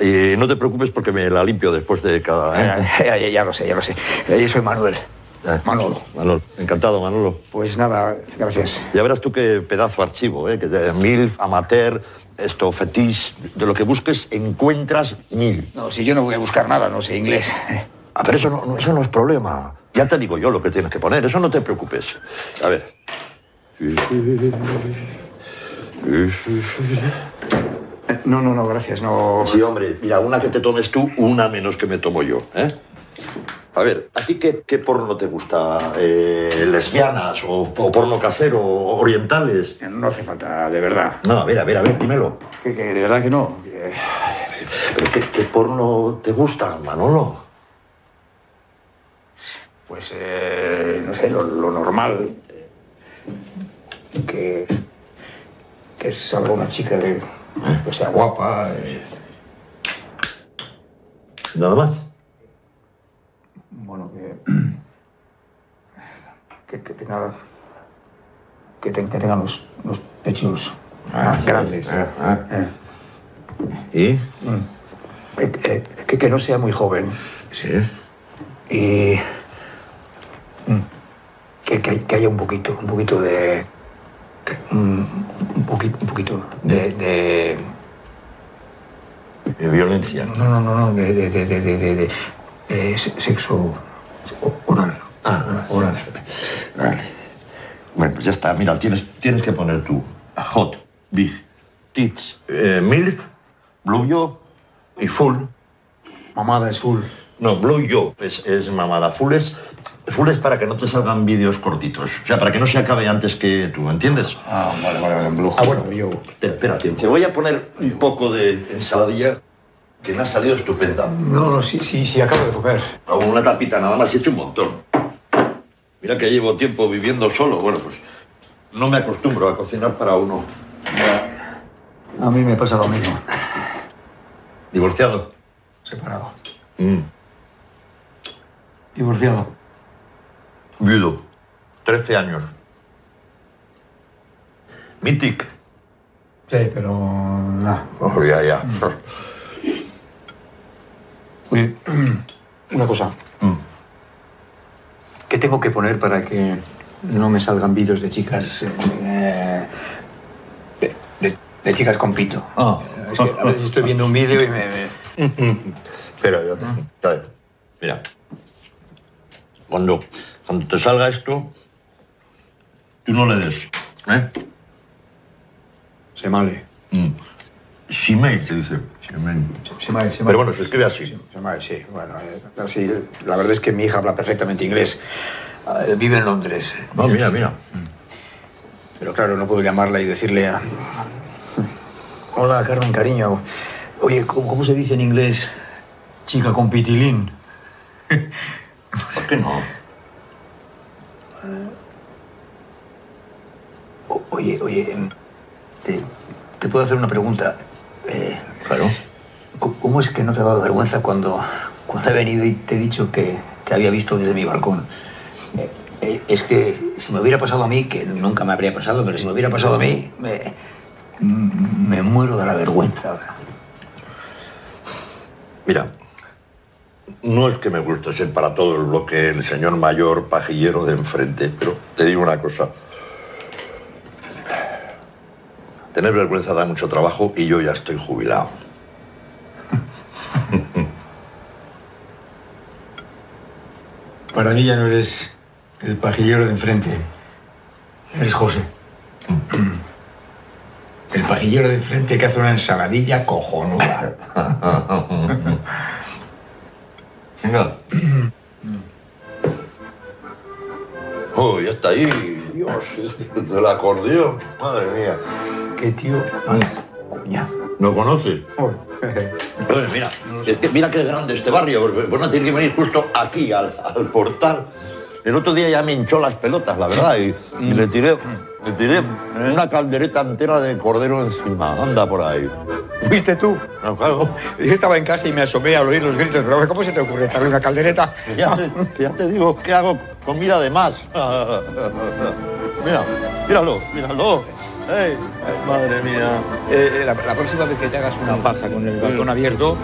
Y no te preocupes porque me la limpio después de cada... Ya lo sé. Yo soy Manuel. Manolo. Manolo. Encantado, Manolo. Pues nada, gracias. Ya verás tú qué pedazo de archivo, que de MILF, amateur, esto, fetiche, de lo que busques encuentras 1000. No, si yo no voy a buscar nada, no sé inglés. Pero eso no es problema. Ya te digo yo lo que tienes que poner, eso no te preocupes. A ver. No, gracias, no... Sí, hombre, mira, una que te tomes tú, una menos que me tomo yo, A ver, ¿a ti qué porno te gusta? ¿Lesbianas o porno casero, orientales? No hace falta, de verdad. No, a ver, dímelo. Que de verdad que no. ¿Pero qué porno te gusta, Manolo? Pues, no sé, lo normal. Que salga una chica que sea guapa. ¿Nada más? Bueno, que tenga los pechos grandes. ¿Y? Que no sea muy joven. Sí. Y que haya un poquito de... Un poquito de violencia. No, de sexo oral. Oral. Vale. Bueno, pues ya está. Mira, tienes que poner tú hot, big, tits, milf, blue yo y full. Mamada es full. No, blue yo es mamada. Full es para que no te salgan vídeos cortitos. O sea, para que no se acabe antes que tú, ¿entiendes? Vale, blue. Bueno, yo... Espérate, te voy a poner un poco de ensaladilla que me ha salido estupenda. No, sí, acabo de comer. Una tapita nada más, he hecho un montón. Mira que llevo tiempo viviendo solo. Bueno, pues no me acostumbro a cocinar para uno. A mí me pasa lo mismo. ¿Divorciado? Separado. Divorciado. Viudo. 13 años. Mític. Sí, pero... no. Oh, ya. Oye, una cosa. ¿Qué tengo que poner para que no me salgan vídeos de chicas... de chicas con pito? Es que a veces estoy viendo un vídeo y me... Espera, a ver. Mira. Cuando te salga esto, tú no le des, Semale. Shimei, se dice. Semale. Pero bueno, se escribe así. Semale, sí. Bueno, así, la verdad es que mi hija habla perfectamente inglés. Vive en Londres. No, mira. Pero claro, no puedo llamarla y decirle a... Hola, Carmen, cariño. Oye, ¿cómo se dice en inglés chica con pitilín? ¿Por qué no? Oye, ¿te puedo hacer una pregunta? Claro. ¿Cómo es que no te ha dado vergüenza cuando he venido y te he dicho que te había visto desde mi balcón? Es que si me hubiera pasado a mí, que nunca me habría pasado, pero si me hubiera pasado a mí, me muero de la vergüenza. Mira, no es que me guste ser para todo el bloque el señor mayor pajillero de enfrente, pero te digo una cosa. Tener vergüenza da mucho trabajo y yo ya estoy jubilado. Para mí ya no eres el pajillero de enfrente. Eres José. El pajillero de enfrente que hace una ensaladilla cojonuda. Venga. Oh, ya está ahí. Dios, del acordeón. Madre mía. ¿Qué tío? Coña. ¿No conoces? Pues mira, es que mira qué grande este barrio. Bueno, tiene que venir justo aquí, al portal. El otro día ya me hinchó las pelotas, la verdad, y le tiré una caldereta entera de cordero encima. Anda por ahí. ¿Fuiste tú? No, claro. Yo estaba en casa y me asomé al oír los gritos. Pero ¿cómo se te ocurre echarle una caldereta? Ya te digo que hago comida de más. Míralo. Ay, madre mía. La próxima vez que te hagas una paja con el balcón abierto,